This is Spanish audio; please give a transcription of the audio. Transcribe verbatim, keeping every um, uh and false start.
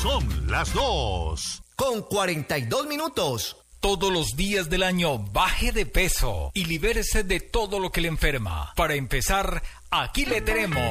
Son las dos. Con cuarenta y dos minutos. Todos los días del año baje de peso y libérese de todo lo que le enferma. Para empezar, aquí le tenemos